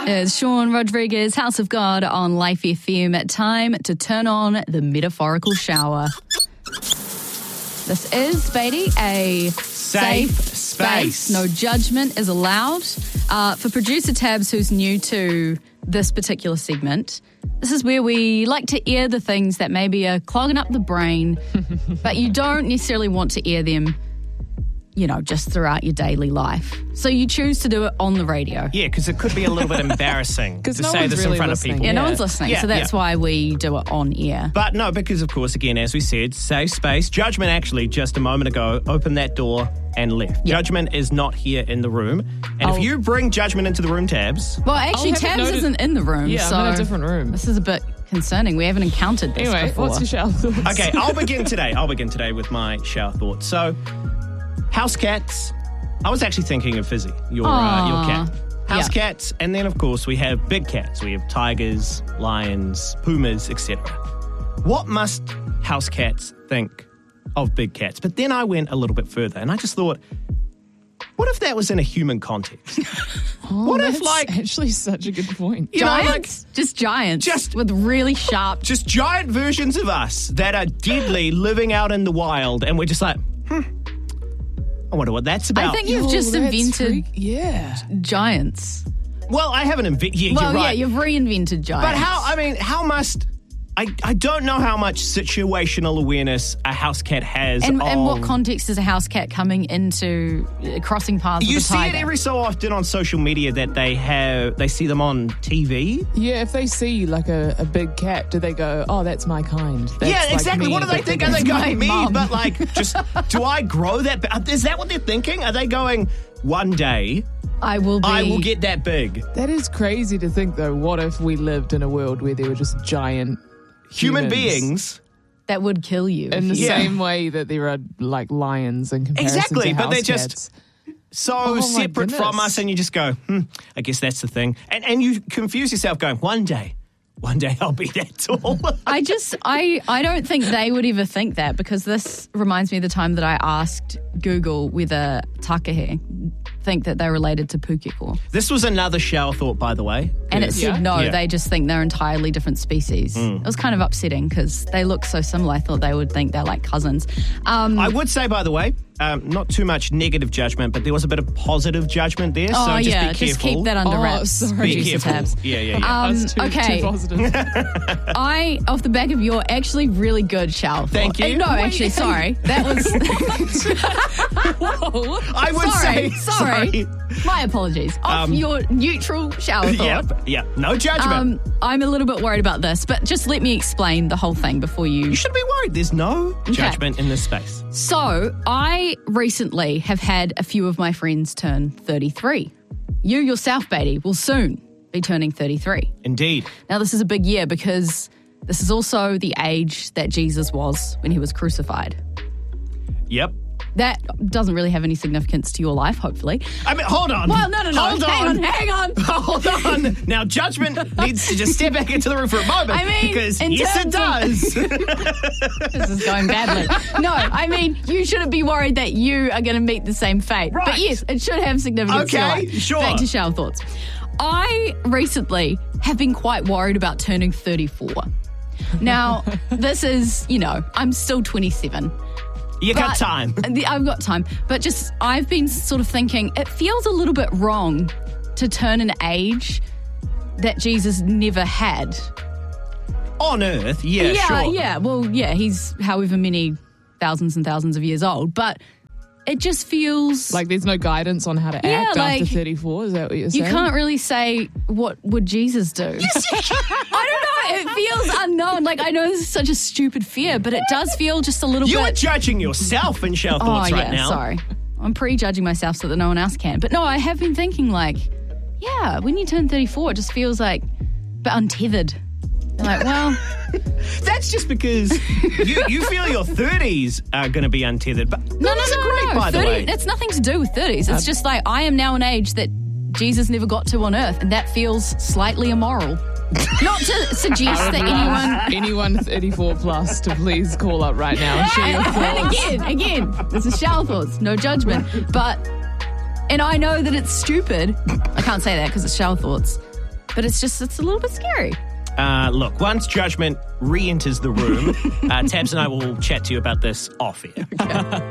It's Sean Rodriguez, House of God on Life FM. Time to turn on the metaphorical shower. This is, Beatty, a safe space. No judgment is allowed. For producer Tabs, who's new to this particular segment, this is where we like to air the things that maybe are clogging up the brain, but you don't necessarily want to air them, you know, just throughout your daily life. So you choose to do it on the radio. Yeah, because it could be a little bit embarrassing to no say this really in front listening. of people. Yeah, no one's listening, so that's why we do it on air. But no, because of course, again, as we said, safe space. Judgment actually, just a moment ago, opened that door and left. Yeah. Judgment is not here in the room. And if you bring Judgment into the room, Tabs... Well, actually, have it Tabs noted- isn't in the room. Yeah, so I'm in a different room. This is a bit concerning. We haven't encountered this Anyway, before. what's your shower thoughts? Okay, I'll begin today with my shower thoughts. So, house cats. I was actually thinking of Fizzy, your cat. House cats, and then, of course, we have big cats. We have tigers, lions, pumas, etc. What must house cats think of big cats? But then I went a little bit further, and I just thought, what if that was in a human context? What if, That's actually such a good point. you know, like, Giants? Just giants. Just- with really sharp... just giant versions of us that are deadly living out in the wild, and we're just like, I wonder what that's about. I think you've just invented Yeah. giants. Well, I haven't invented... Yeah, Well, you're right. yeah, you've reinvented giants. But how must... I don't know how much situational awareness a house cat has. And what of- context is a house cat coming into crossing paths You with a see tiger? it every so often on social media that they see them on TV. Yeah, if they see like a big cat, do they go, oh, that's my kind? That's Yeah, like exactly. me, What do they but think? bigger." Are they going, me? mum. But like, just, do I grow that? Is that what they're thinking? Are they going, one day I will get that big? That is crazy to think, though. What if we lived in a world where there were just giant Human humans beings. That would kill you. in the if you- same way that there are like lions in comparison Exactly, to but they're house just cats. so Oh, my separate from goodness. us, and you just go, I guess that's the thing. And you confuse yourself going, one day I'll be that tall. I don't think they would ever think that, because this reminds me of the time that I asked Google whether takahe think that they're related to pukeko. This was another shower thought, by the way. And it said no, Yeah. they just think they're entirely different species. It was kind of upsetting because they look so similar. I thought they would think they're like cousins. I would say, by the way, not too much negative judgment, but there was a bit of positive judgment there. Oh, so just yeah, be careful. just keep that under Oh, wraps. sorry. Be Producer careful. Tabs. Yeah. That's okay. too positive. I, off the back of your actually really good shower Thank thought- you. No, Wait. actually, sorry. That was... I would Sorry. My apologies. Off your neutral shower thought. Yeah. No judgment. I'm a little bit worried about this, but just let me explain the whole thing before you... You shouldn't be worried. There's no judgment in this space. So, I recently have had a few of my friends turn 33. You yourself, Beatty, will soon be turning 33. Indeed. Now, this is a big year because this is also the age that Jesus was when he was crucified. Yep. That doesn't really have any significance to your life, hopefully. I mean, hold on. Well, no. Hold Hang on. Hold on. Now, judgment needs to just step back into the room for a moment. I mean, because in yes, it terms does. This is going badly. No, I mean, you shouldn't be worried that you are going to meet the same fate. Right. But yes, it should have significance to your Okay, life. sure. Back to shower thoughts. I recently have been quite worried about turning 34. Now, this is, I'm still 27. You got time. I've got time. But just, I've been sort of thinking, it feels a little bit wrong to turn an age that Jesus never had. On Earth, yeah, sure. Yeah. Well, yeah, he's however many thousands and thousands of years old. But it just feels... Like there's no guidance on how to act like, after 34. Is that what you're you saying? can't really say, what would Jesus do? Yes, you can. I don't know. It feels unknown. Like, I know this is such a stupid fear, but it does feel just a little You bit... are judging yourself in shower thoughts right now. Sorry. I'm prejudging myself so that no one else can. But no, I have been thinking like, yeah, when you turn 34, it just feels like a bit untethered. You're like, well... That's just because you feel your 30s are going to be untethered. But No. great, by the 30, way. it's nothing to do with 30s. It's just like, I am now an age that Jesus never got to on earth, and that feels slightly immoral. Not to suggest that anyone 34 plus to please call up right now and share your thoughts. And again, this is shower thoughts, no judgment. And I know that it's stupid. I can't say that because it's shower thoughts. But it's a little bit scary. Look, once judgment re-enters the room, Tabs and I will chat to you about this off air.